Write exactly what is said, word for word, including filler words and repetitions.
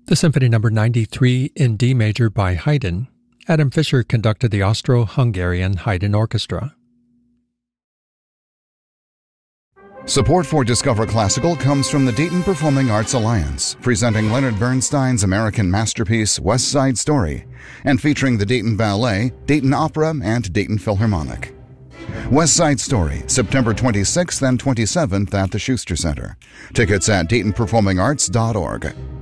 The Symphony Number ninety-three in D major by Haydn. Adam Fischer conducted the Austro-Hungarian Haydn Orchestra. Support for Discover Classical comes from the Dayton Performing Arts Alliance, presenting Leonard Bernstein's American masterpiece West Side Story, and featuring the Dayton Ballet, Dayton Opera, and Dayton Philharmonic. West Side Story, September twenty-sixth and twenty-seventh at the Schuster Center. Tickets at dayton performing arts dot org.